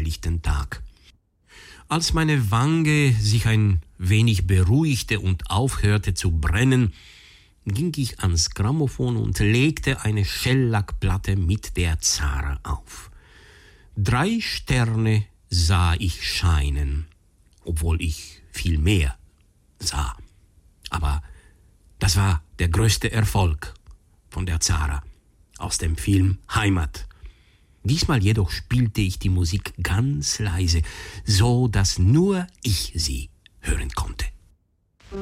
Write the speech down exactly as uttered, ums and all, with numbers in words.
helllichten Tag. Als meine Wange sich ein wenig beruhigte und aufhörte zu brennen, ging ich ans Grammophon und legte eine Schellackplatte mit der Zara auf. Drei Sterne sah ich scheinen, obwohl ich viel mehr sah. Aber das war der größte Erfolg von der Zara aus dem Film Heimat. Diesmal jedoch spielte ich die Musik ganz leise, so dass nur ich sie hören konnte.